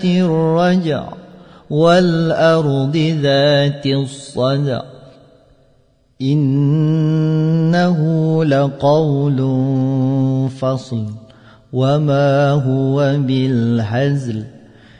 الرجع والأرض ذات الصدع إنه لقول فصل وما هو بالهزل